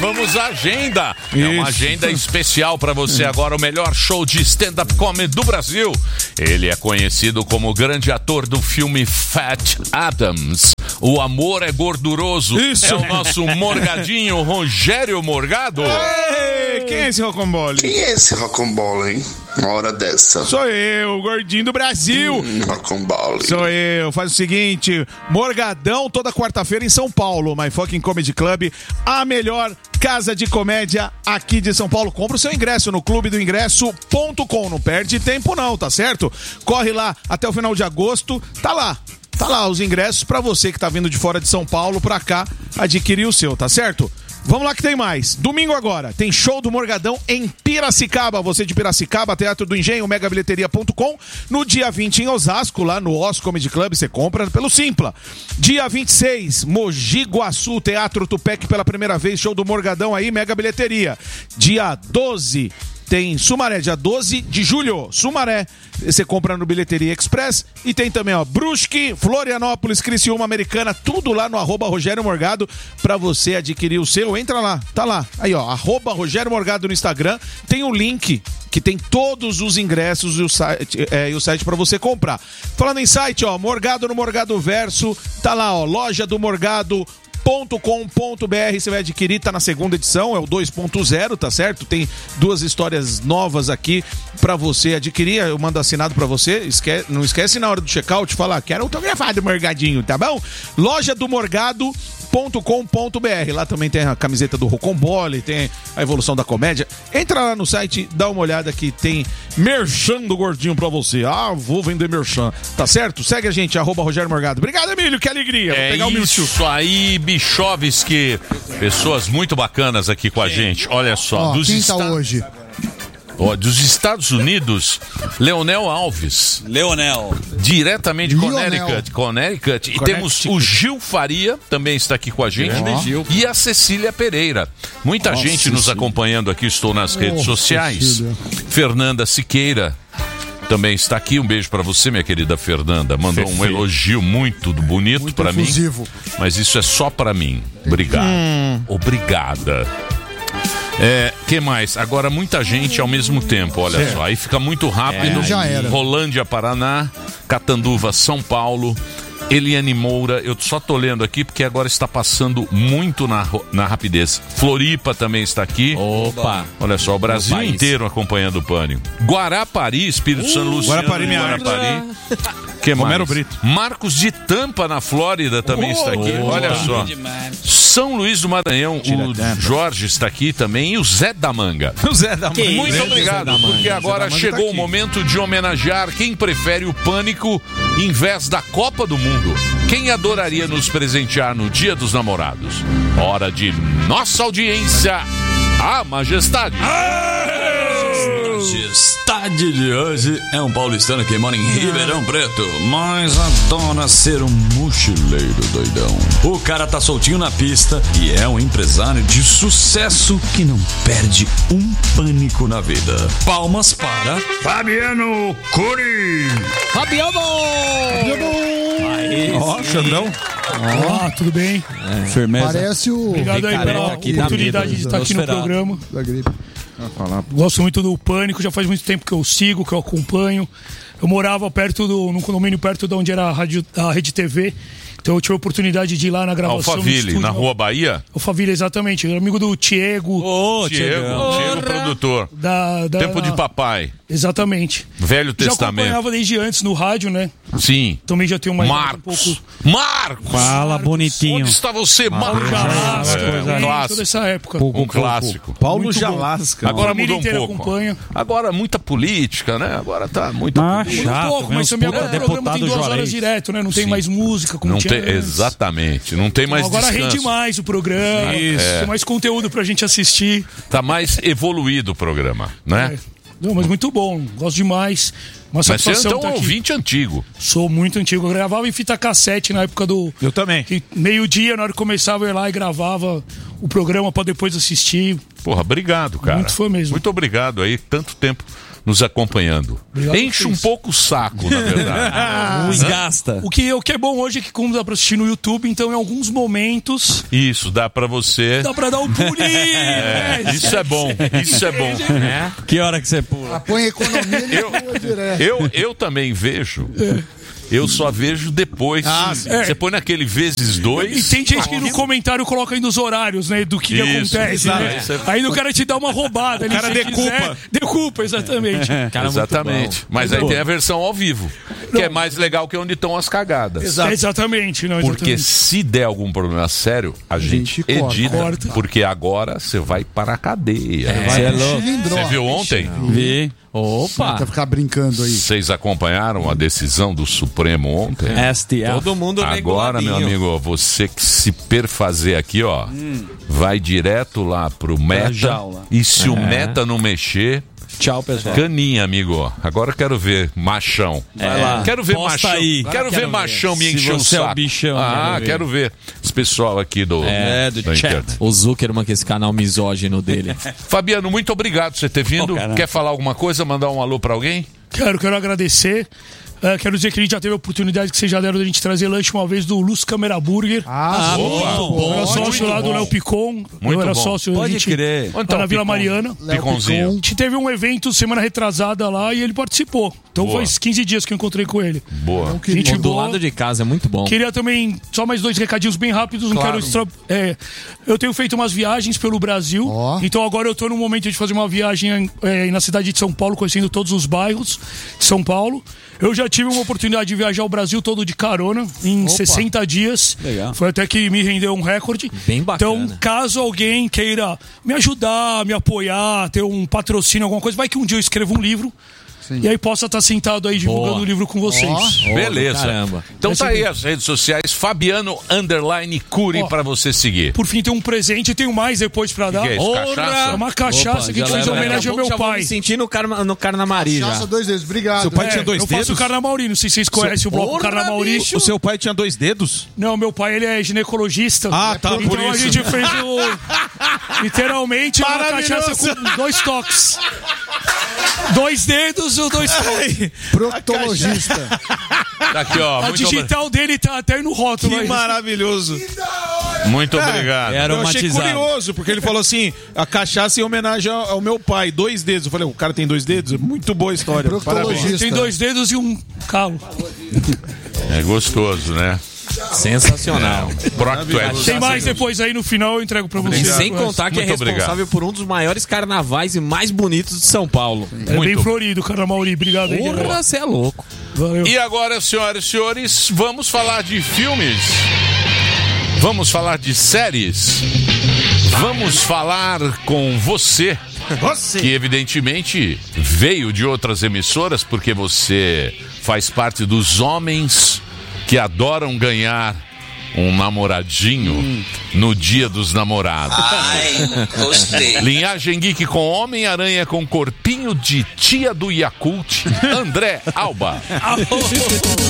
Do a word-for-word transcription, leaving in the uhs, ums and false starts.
vamos à agenda. Isso. É uma agenda especial para você agora, o melhor show de stand-up comedy do Brasil. Ele é conhecido como o grande ator do filme Fat Adams. O amor é gorduroso. Isso. É o nosso Morgadinho, Rogério Morgado. Ei, quem é esse Rocambole? Quem é esse Rocambole, hein? Uma hora dessa. Sou eu, o gordinho do Brasil. Hum, Rocambole. Sou eu. Faz o seguinte, Morgadão toda quarta-feira em São Paulo, My Fucking Comedy Club, a melhor casa de comédia aqui de São Paulo. Compra o seu ingresso no clube do ingresso ponto com. Não perde tempo não, tá certo? Corre lá até o final de agosto. Tá lá. Tá lá os ingressos pra você que tá vindo de fora de São Paulo pra cá adquirir o seu, tá certo? Vamos lá que tem mais. Domingo agora, tem show do Morgadão em Piracicaba. Você de Piracicaba, Teatro do Engenho, mega bilheteria ponto com. No dia vinte em Osasco, lá no Os Comedy Club, você compra pelo Simpla. Dia vinte e seis, Mogi Guaçu, Teatro Tupec pela primeira vez, show do Morgadão aí, mega bilheteria. Dia doze, tem Sumaré, dia doze de julho, Sumaré, você compra no Bilheteria Express. E tem também, ó, Brusque, Florianópolis, Criciúma, Americana, tudo lá no arroba Rogério Morgado pra você adquirir o seu. Entra lá, tá lá, aí ó, arroba Rogério Morgado no Instagram, tem o link que tem todos os ingressos e o site, é, e o site pra você comprar. Falando em site, ó, Morgado no Morgado Verso, tá lá, ó, loja do Morgado ponto com ponto b r, você vai adquirir, tá na segunda edição, é o dois ponto zero, tá certo? Tem duas histórias novas aqui pra você adquirir, eu mando assinado pra você, esque... não esquece na hora do checkout falar, quero autografado Morgadinho, tá bom? Loja do Morgado ponto com ponto b r, lá também tem a camiseta do Rocambole, tem a evolução da comédia. Entra lá no site, dá uma olhada que tem merchan do gordinho pra você. Ah, vou vender merchan, tá certo? Segue a gente, arroba Rogério Morgado. Obrigado, Emílio, que alegria. É vou pegar isso o aí, Bichovski. Pessoas muito bacanas aqui com a gente. Olha só, Ó, dos quem esta... tá hoje? Ó, dos Estados Unidos, Leonel Alves. Leonel. Diretamente de Lionel. Connecticut. Connecticut. E temos o Gil Faria, também está aqui com a gente. Gil. E a Cecília Pereira. Muita Nossa, gente nos Cecília. acompanhando aqui, estou nas redes Oh, sociais. Cecília. Fernanda Siqueira também está aqui. Um beijo pra você, minha querida Fernanda. Mandou um elogio muito bonito Muito pra mim. efusivo. Mas isso é só pra mim. Obrigado. Hum. Obrigada. É, que mais? Agora muita gente ao mesmo tempo, olha Certo. só. Aí fica muito rápido. É, já era. Rolândia, Paraná, Catanduva, São Paulo, Eliane Moura, eu só tô lendo aqui porque agora está passando muito na, na rapidez. Floripa também está aqui. Opa. Olha só, o Brasil país. inteiro acompanhando o Pânico. Guarapari, Espírito Santo Luciano. Guarapari, minha Guarapari. Que mais? Romero Brito. Marcos de Tampa, na Flórida, também está aqui. Olha só. São Luís do Maranhão, o Jorge está aqui também. E o Zé da Manga. O Zé da Manga. Muito Grande obrigado, Zé da Manga. porque agora Zé da Manga chegou tá o aqui. momento de homenagear quem prefere o Pânico em vez da Copa do Mundo. Quem adoraria nos presentear no Dia dos Namorados? Hora de nossa audiência, a Majestade. Majestade de hoje é um paulistano que mora em Ribeirão Preto, mas adora ser um mochileiro doidão. O cara tá soltinho na pista e é um empresário de sucesso que não perde um pânico na vida. Palmas para Fabiano Curi. Fabiano! Ó, Xandrão. Olá, tudo bem? É, firmeza. Parece o... Obrigado aí pela aqui dá oportunidade medo, de estar aqui no Nosferatu. programa. da gripe. Gosto muito do Pânico, já faz muito tempo que eu sigo, que eu acompanho. Eu morava perto do, num condomínio perto de onde era a, rádio, a Rede T V. Então eu tive a oportunidade de ir lá na gravação. Alphaville, na Rua Bahia? Alphaville, exatamente. Eu era amigo do Diego. Ô, Diego, Diego, produtor. Da, da, Tempo de papai. Exatamente. Velho Já Testamento. acompanhava desde antes no rádio, né? Sim. Também já tenho uma idade Marcos. um pouco... Marcos! Fala, bonitinho. Onde está você, Marcos? Jalasca, É, um toda clássico. essa época. Um clássico. Paulo Muito bom. Jalasca. Agora A família mudou um inteira pouco. acompanha. Agora muita política, né? Agora tá muito. Ah, política. chato, pouco, vem mas uns também puta agora o programa deputado tem duas Juarez. horas direto, né? Não tem Sim. mais música como Não tinha tem, antes. exatamente. Não tem mais Então, agora descanso. rende mais o programa. Isso. Tem mais conteúdo pra gente assistir. Tá mais evoluído o programa, né? É. Não, mas muito bom. Gosto demais. Uma Mas você satisfação então é tá um aqui. ouvinte antigo. Sou muito antigo. Eu gravava em fita cassete na época do... Eu também. que meio-dia, na hora que começava, eu ia lá e gravava o programa pra depois assistir. Porra, obrigado, cara. Muito fã mesmo. Muito obrigado aí, tanto tempo nos acompanhando. Obrigado Enche um vocês. pouco o saco, na verdade. Não esgasta. O que, o que é bom hoje é que como dá pra assistir no YouTube, então em alguns momentos Isso, dá pra você... dá pra dar um pulinho. É, isso é bom, isso é bom. Que hora que você pula? Põe economia e Eu, pula direto. eu, eu também vejo. Eu só vejo depois. Ah, Você põe naquele vezes E dois. tem gente que no comentário coloca ainda os horários, né? Do que Isso, acontece, exato. né? Isso é- Aí o cara te dá uma roubada. O cara se decupa. quiser, decupa, exatamente. Cara, Exatamente. Mas aí tem a versão ao vivo. Que é mais legal que onde estão as cagadas. É, exatamente, não, Porque exatamente. se der algum problema sério, a gente, gente corta. edita. Corta. Porque agora você vai para a cadeia. Você é louco. Você viu ontem? Vi. Opa. Pra ficar brincando aí. Vocês acompanharam a decisão do Supremo ontem? S T F. Todo mundo Agora, meu reguladinho. amigo, você que se perfazer aqui, ó, vai direto lá pro Meta. jaula. E se o Meta não mexer, Tchau, pessoal. caninha, amigo. Agora quero ver machão. Vai lá. Quero ver Posta machão. aí. Quero Agora ver quero ver. machão me Se encher o você é o saco. bichão, Ah, quero ver. quero ver. Esse pessoal aqui do, É, do da chat. internet. O Zuckerman, com esse canal misógino dele. Fabiano, muito obrigado por você ter vindo. Oh, caramba. Quer falar alguma coisa? Mandar um alô pra alguém? Quero, quero agradecer. É, quero dizer que a gente já teve a oportunidade que vocês já deram de a gente trazer lanche uma vez do Luz Câmera Burger. Ah, sim. Opa. Eu era sócio muito lá do bom. Léo Picon. Muito eu era bom. sócio. Pode a gente, crer. Lá Então, na Vila Picon. Mariana. A Piconzinho. gente teve um evento semana retrasada lá e ele participou. Então Boa. faz quinze dias que eu encontrei com ele. Boa. Gente Pô, do boa. lado de casa é muito bom. Queria também, só mais dois recadinhos bem rápidos, não Claro. quero extra... é, eu tenho feito umas viagens pelo Brasil, Ó. então agora eu tô no momento de fazer uma viagem é, na cidade de São Paulo, conhecendo todos os bairros de São Paulo. Eu já tive uma oportunidade de viajar o Brasil todo de carona, em sessenta dias. Legal. Foi até que me rendeu um recorde. Bem bacana. Então, caso alguém queira me ajudar, me apoiar, ter um patrocínio, alguma coisa, vai que um dia eu escrevo um livro. E aí possa estar sentado aí divulgando Boa. o livro com vocês. Ó, Beleza. caramba. Então tá Vai aí ser as redes sociais. Fabiano Underline Curi Ó. pra você seguir. Por fim, tem um presente, tenho mais depois pra dar. que é isso? Ora! Cachaça? É uma cachaça Opa, que a gente já fez em leva- homenagem ao meu já vou pai. me sentir no, carna, no Carnamari já. Cachaça dois vezes, obrigado. Seu pai É, tinha dois eu dedos? faço o Carnamauri, não sei se vocês conhecem o bloco Porra, Carnamauri. bicho! O seu pai tinha dois dedos? Não, meu pai ele é ginecologista. Ah, tá, Então por a isso. gente fez o... Literalmente uma cachaça com dois toques. Dois dedos ou dois toques. Proctologista. Tá aqui, ó. A Muito, obri- digital dele tá até aí no rótulo. Que aí. maravilhoso. muito obrigado. É Eu achei aromatizado. curioso, porque ele falou assim: a cachaça em homenagem ao, ao meu pai, dois dedos. Eu falei, o cara tem dois dedos? Muito boa história. Parabéns. Proctologista. Tem dois dedos e um calo. É gostoso, né? Sensacional. Procto Tem mais depois aí no final eu entrego pra E vocês. sem contar que é Muito obrigado. responsável por um dos maiores carnavais e mais bonitos de São Paulo. É bem Muito. florido, Carnamauri. Obrigado aí. Porra, você é louco. Valeu. E agora, senhoras e senhores, vamos falar de filmes. Vamos falar de séries. Vamos falar com você. Que evidentemente veio de outras emissoras, porque você faz parte dos homens que adoram ganhar um namoradinho no dia dos namorados. Ai, gostei. Linhagem Geek com Homem-Aranha com corpinho de tia do Yakult, André Alba.